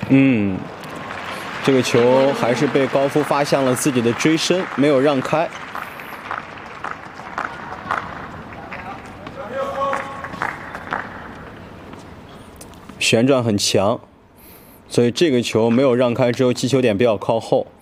这个球还是被高夫发向了自己的追身，没有让开。旋转很强，所以这个球没有让开之后，击球点比较靠后。